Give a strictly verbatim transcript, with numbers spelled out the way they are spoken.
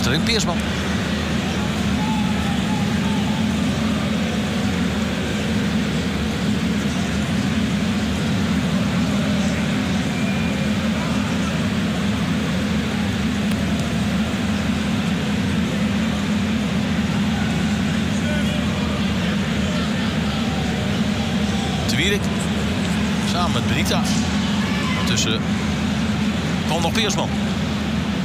achterin Peersman. De Wierik. Samen met Benita. Tussen kwam nog Peersman.